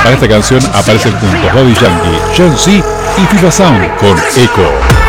Para esta canción aparecen juntos Daddy Yankee, John C. y FIFA Sound con Echo.